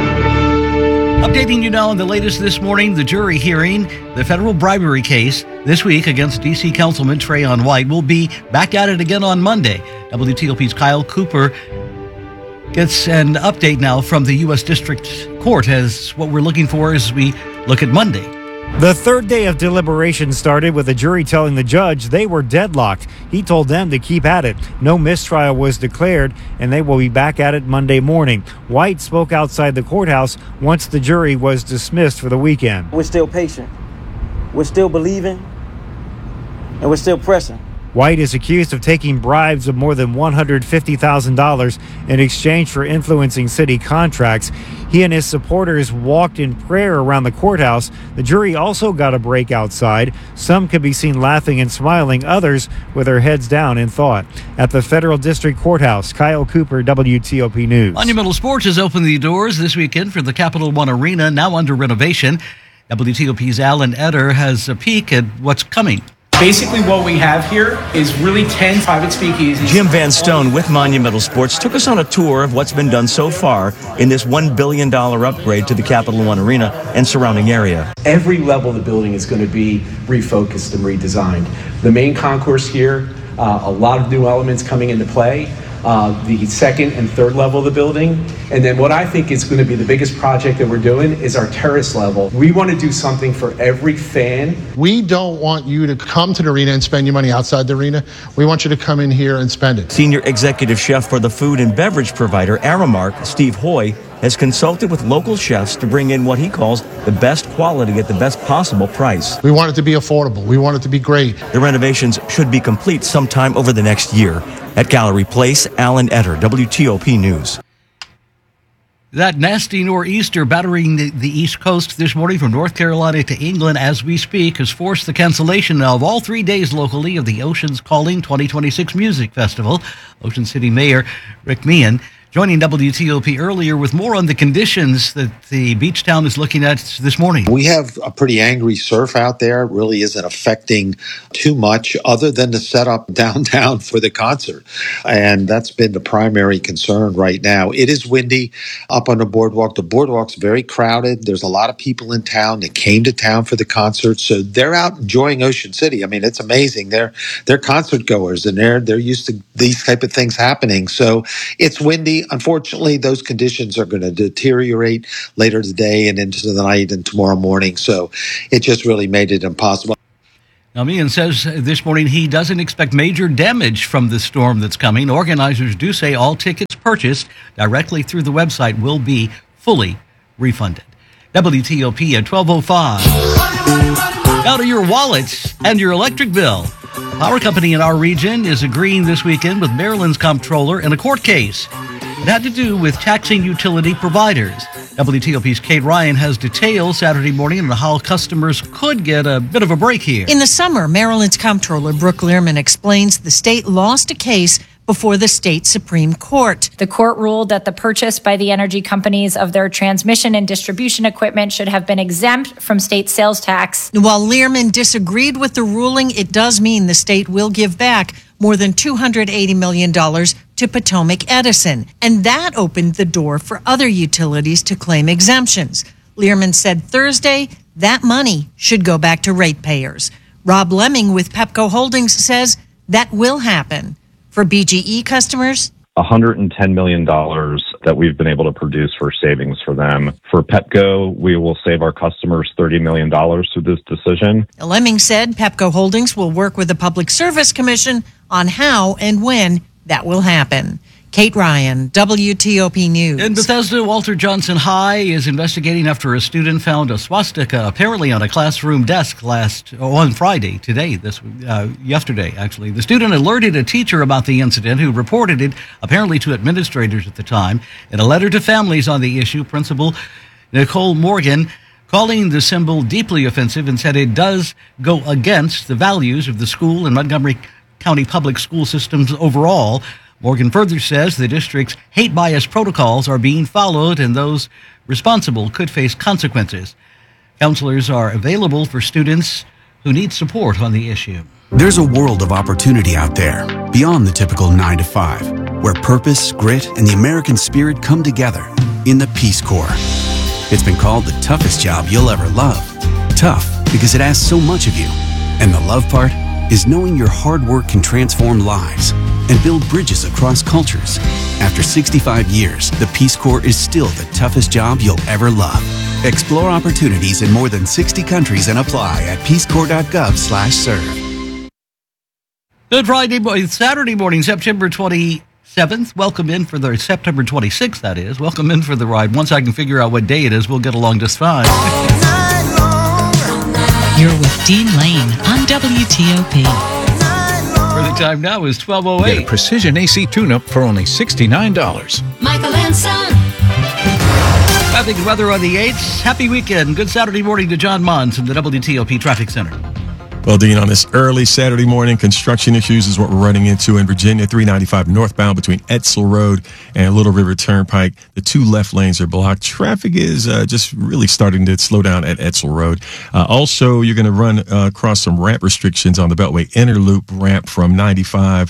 Updating you now on the latest this morning, the jury hearing the federal bribery case this week against D.C. Councilman Trayon White will be back at it again on Monday. WTOP's Kyle Cooper gets an update now from the U.S. District Court as what we're looking for as we look at Monday. The third day of deliberation started with the jury telling the judge they were deadlocked. He told them to keep at it. No mistrial was declared, and they will be back at it Monday morning. White spoke outside the courthouse once the jury was dismissed for the weekend. We're still patient. We're still believing, and we're still pressing. White is accused of taking bribes of more than $150,000 in exchange for influencing city contracts. He and his supporters walked in prayer around the courthouse. The jury also got a break outside. Some could be seen laughing and smiling, others with their heads down in thought. At the Federal District Courthouse, Kyle Cooper, WTOP News. Monumental Sports has opened the doors this weekend for the Capital One Arena, now under renovation. WTOP's Alan Etter has a peek at what's coming. Basically, what we have here is really 10 private speakeasies. Jim Van Stone with Monumental Sports took us on a tour of what's been done so far in this $1 billion upgrade to the Capital One Arena and surrounding area. Every level of the building is going to be refocused and redesigned. The main concourse here, a lot of new elements coming into play. the second and third level of the building. And then what I think is going to be the biggest project that we're doing is our terrace level. We want to do something for every fan. We don't want you to come to the arena and spend your money outside the arena. We want you to come in here and spend it. Senior executive chef for the food and beverage provider Aramark, Steve Hoy, has consulted with local chefs to bring in what he calls the best quality at the best possible price. We want it to be affordable. We want it to be great. The renovations should be complete sometime over the next year. At Gallery Place, Alan Etter, WTOP News. That nasty nor'easter battering the East Coast this morning from North Carolina to England as we speak has forced the cancellation of all 3 days locally of the Oceans Calling 2026 Music Festival. Ocean City Mayor Rick Meehan joining WTOP earlier with more on the conditions that the beach town is looking at this morning. We have a pretty angry surf out there. It really isn't affecting too much other than the setup downtown for the concert. And that's been the primary concern right now. It is windy up on the boardwalk. The boardwalk's very crowded. There's a lot of people in town that came to town for the concert. So they're out enjoying Ocean City. I mean, it's amazing. They're concert goers and they're used to these type of things happening. So it's windy. Unfortunately, those conditions are going to deteriorate later today and into the night and tomorrow morning. So it just really made it impossible. Now, Meehan says this morning he doesn't expect major damage from the storm that's coming. Organizers do say all tickets purchased directly through the website will be fully refunded. WTOP at 12:05. Now to your wallets and your electric bill. A power company in our region is agreeing this weekend with Maryland's comptroller in a court case. It had to do with taxing utility providers. WTOP's Kate Ryan has details Saturday morning on how customers could get a bit of a break here. In the summer, Maryland's comptroller Brooke Learman explains the state lost a case before the state Supreme Court. The court ruled that the purchase by the energy companies of their transmission and distribution equipment should have been exempt from state sales tax. While Learman disagreed with the ruling, it does mean the state will give back more than $280 million to Potomac Edison. And that opened the door for other utilities to claim exemptions. Learman said Thursday that money should go back to ratepayers. Rob Lemming with Pepco Holdings says that will happen. For BGE customers, $110 million that we've been able to produce for savings for them. For Pepco, we will save our customers $30 million through this decision. Lemming said Pepco Holdings will work with the Public Service Commission on how and when that will happen. Kate Ryan, WTOP News. In Bethesda, Walter Johnson High is investigating after a student found a swastika apparently on a classroom desk on Friday, yesterday, actually. The student alerted a teacher about the incident who reported it apparently to administrators at the time. In a letter to families on the issue, Principal Nicole Morgan calling the symbol deeply offensive and said it does go against the values of the school and Montgomery County public school systems overall. Morgan further says the district's hate bias protocols are being followed and those responsible could face consequences. Counselors are available for students who need support on the issue. There's a world of opportunity out there beyond the typical 9 to 5, where purpose, grit, and the American spirit come together in the Peace Corps. It's been called the toughest job you'll ever love. Tough because it asks so much of you. And the love part is knowing your hard work can transform lives and build bridges across cultures. After 65 years, the Peace Corps is still the toughest job you'll ever love. Explore opportunities in more than 60 countries and apply at peacecorps.gov/serve. Good Saturday morning, September 27th. Welcome in for the September 26th, that is. Welcome in for the ride. Once I can figure out what day it is, we'll get along just fine. You're with Dean Lane on WTOP. For the time now is 12:08. Get a Precision AC tune-up for only $69. Michael and Son. Traffic and weather on the 8th. Happy weekend. Good Saturday morning to John Mons from the WTOP Traffic Center. Well, Dean, on this early Saturday morning, construction issues is what we're running into in Virginia. 395 northbound between Edsel Road and Little River Turnpike. The two left lanes are blocked. Traffic is just really starting to slow down at Edsel Road. Also, you're going to run across some ramp restrictions on the Beltway Inner Loop ramp from 95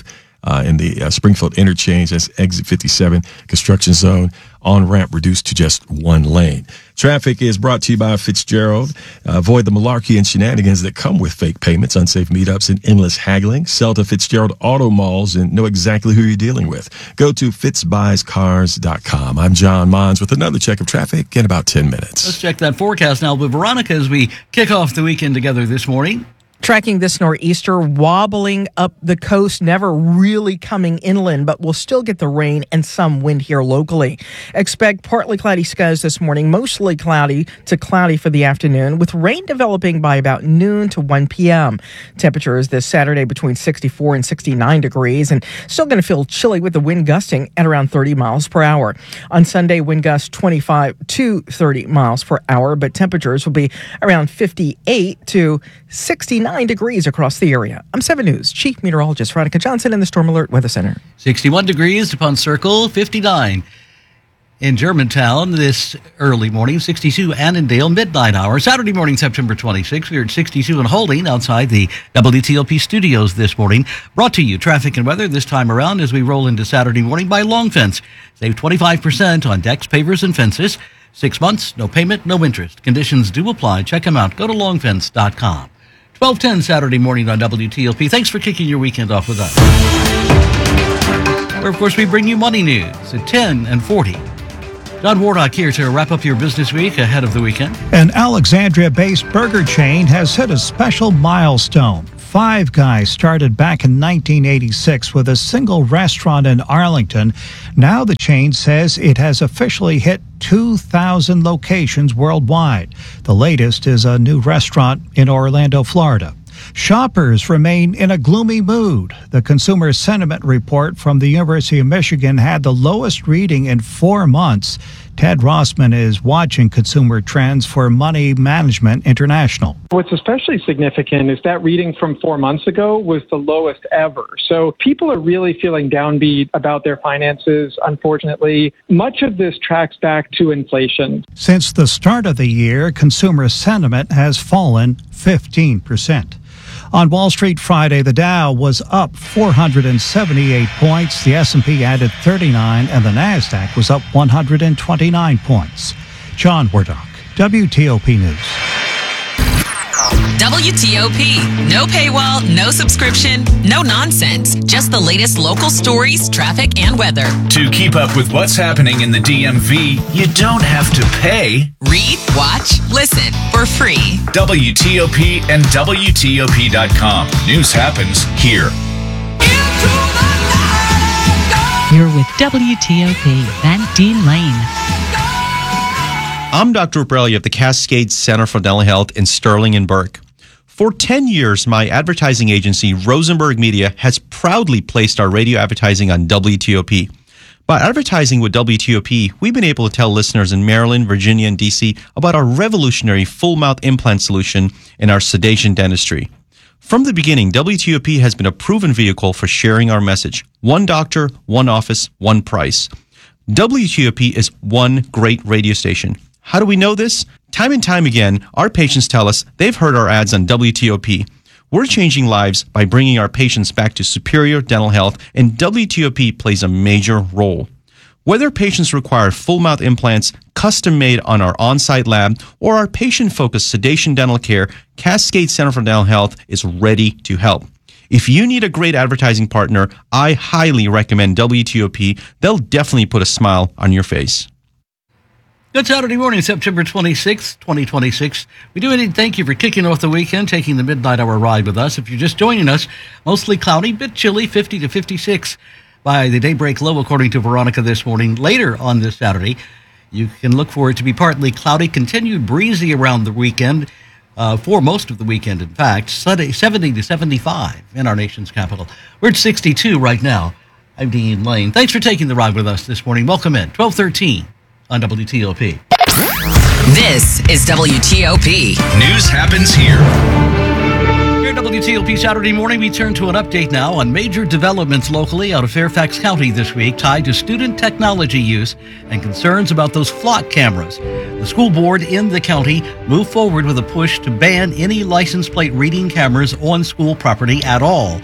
in the Springfield interchange. That's exit 57, construction zone. On-ramp reduced to just one lane. Traffic is brought to you by Fitzgerald. Avoid the malarkey and shenanigans that come with fake payments, unsafe meetups, and endless haggling. Sell to Fitzgerald Auto Malls and know exactly who you're dealing with. Go to fitzbuyscars.com. I'm John Mons with another check of traffic in about 10 minutes. Let's check that forecast now with Veronica as we kick off the weekend together this morning. Tracking this nor'easter, wobbling up the coast, never really coming inland, but we'll still get the rain and some wind here locally. Expect partly cloudy skies this morning, mostly cloudy to cloudy for the afternoon, with rain developing by about noon to 1 p.m. Temperatures this Saturday between 64 and 69 degrees, and still going to feel chilly with the wind gusting at around 30 miles per hour. On Sunday, wind gusts 25 to 30 miles per hour, but temperatures will be around 58 to 69 degrees across the area. I'm 7 News Chief Meteorologist Veronica Johnson in the Storm Alert Weather Center. 61 degrees upon Circle, 59 in Germantown this early morning, 62 Annandale midnight hour. Saturday morning, September 26th, we're at 62 and holding outside the WTOP studios this morning. Brought to you traffic and weather this time around as we roll into Saturday morning by Long Fence. Save 25% on decks, pavers, and fences. 6 months, no payment, no interest. Conditions do apply. Check them out. Go to longfence.com. 12:10 Saturday morning on WTOP. Thanks for kicking your weekend off with us. Where, of course, we bring you money news at 10 and 40. John Warnock here to wrap up your business week ahead of the weekend. An Alexandria-based burger chain has hit a special milestone. Five Guys started back in 1986 with a single restaurant in Arlington. Now the chain says it has officially hit 2,000 locations worldwide. The latest is a new restaurant in Orlando, Florida. Shoppers remain in a gloomy mood. The Consumer Sentiment Report from the University of Michigan had the lowest reading in 4 months. Ted Rossman is watching consumer trends for Money Management International. What's especially significant is that reading from 4 months ago was the lowest ever. So people are really feeling downbeat about their finances, unfortunately. Much of this tracks back to inflation. Since the start of the year, consumer sentiment has fallen 15%. On Wall Street Friday, the Dow was up 478 points, the S&P added 39, and the Nasdaq was up 129 points. John Wardock, WTOP News. WTOP. No paywall, no subscription, no nonsense. Just the latest local stories, traffic, and weather. To keep up with what's happening in the DMV, you don't have to pay. Read, watch, listen for free. WTOP and WTOP.com. News happens here. You're with WTOP, Van Dean Lane. I'm Dr. Borelli of the Cascade Center for Dental Health in Sterling and Burke. For 10 years, my advertising agency, Rosenberg Media, has proudly placed our radio advertising on WTOP. By advertising with WTOP, we've been able to tell listeners in Maryland, Virginia, and D.C. about our revolutionary full-mouth implant solution in our sedation dentistry. From the beginning, WTOP has been a proven vehicle for sharing our message. One doctor, one office, one price. WTOP is one great radio station. How do we know this? Time and time again, our patients tell us they've heard our ads on WTOP. We're changing lives by bringing our patients back to superior dental health, and WTOP plays a major role. Whether patients require full-mouth implants, custom-made on our on-site lab, or our patient-focused sedation dental care, Cascade Center for Dental Health is ready to help. If you need a great advertising partner, I highly recommend WTOP. They'll definitely put a smile on your face. Good Saturday morning, September 26th, 2026. We do indeed thank you for kicking off the weekend, taking the midnight hour ride with us. If you're just joining us, mostly cloudy, bit chilly, 50 to 56 by the daybreak low, according to Veronica this morning. Later on this Saturday, you can look for it to be partly cloudy, continued breezy around the weekend, for most of the weekend, in fact. 70 to 75 in our nation's capital. We're at 62 right now. I'm Dean Lane. Thanks for taking the ride with us this morning. Welcome in. 12:13 on WTOP. This is WTOP. News happens here. Here at WTOP Saturday morning, we turn to an update now on major developments locally out of Fairfax County this week tied to student technology use and concerns about those flock cameras. The school board in the county moved forward with a push to ban any license plate reading cameras on school property at all.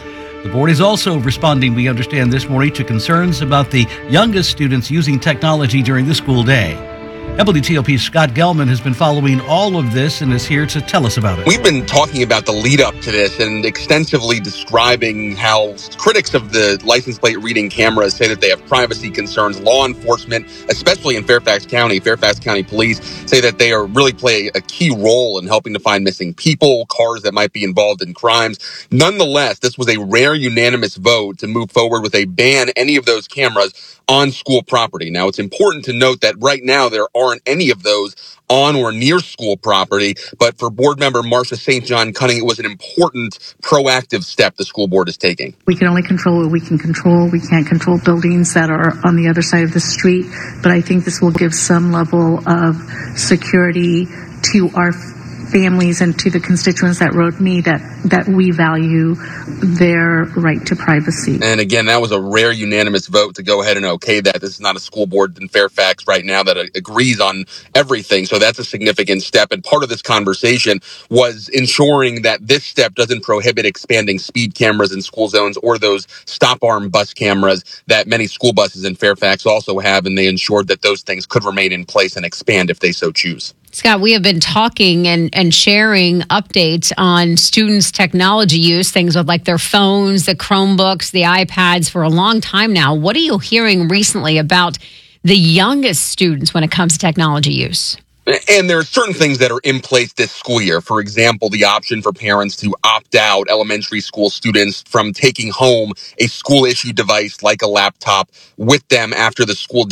The board is also responding, we understand this morning, to concerns about the youngest students using technology during the school day. WTOP's Scott Gelman has been following all of this and is here to tell us about it. We've been talking about the lead up to this and extensively describing how critics of the license plate reading cameras say that they have privacy concerns. Law enforcement, especially in Fairfax County Police, say that they really play a key role in helping to find missing people, cars that might be involved in crimes. Nonetheless, this was a rare unanimous vote to move forward with a ban any of those cameras on school property. Now, it's important to note that right now there aren't any of those on or near school property, but for board member Marcia St. John Cunning, it was an important proactive step the school board is taking. We can only control what we can control. We can't control buildings that are on the other side of the street, but I think this will give some level of security to our families and to the constituents that wrote me that we value their right to privacy. And again, that was a rare unanimous vote to go ahead and okay that. This is not a school board in Fairfax right now that agrees on everything. So that's a significant step. And part of this conversation was ensuring that this step doesn't prohibit expanding speed cameras in school zones or those stop arm bus cameras that many school buses in Fairfax also have. And they ensured that those things could remain in place and expand if they so choose. Scott, we have been talking and sharing updates on students' technology use, things with like their phones, the Chromebooks, the iPads for a long time now. What are you hearing recently about the youngest students when it comes to technology use? And there are certain things that are in place this school year. For example, the option for parents to opt out elementary school students from taking home a school-issued device like a laptop with them after the school day.